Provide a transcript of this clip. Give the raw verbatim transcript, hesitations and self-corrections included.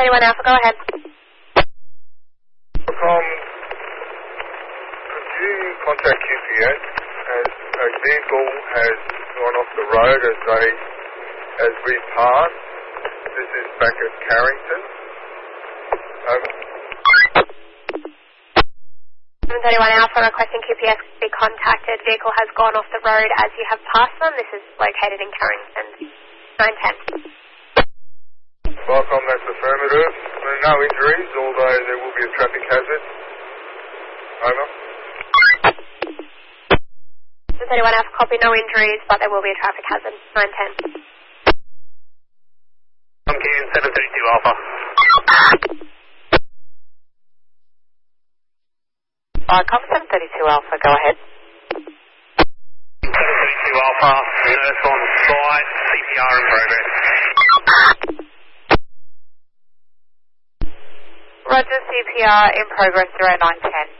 thirty-one Alpha, go ahead. Um, could you contact Q P S as a vehicle has gone off the road as they, as we pass? This is back at Carrington. Um, seven thirty-one Alpha, requesting Q P S be contacted. Vehicle has gone off the road as you have passed them. This is located in Carrington. nine ten. Welcome, that's affirmative. There are no injuries, although there will be a traffic hazard. Over. seven thirty-one Alpha, copy, no injuries, but there will be a traffic hazard. nine ten. I'm Ken, seven thirty-two Alpha. Welcome, seven thirty-two Alpha, go ahead. seven thirty-two Alpha, nurse on site, C P R in progress. Roger, C P R in progress, zero nine ten.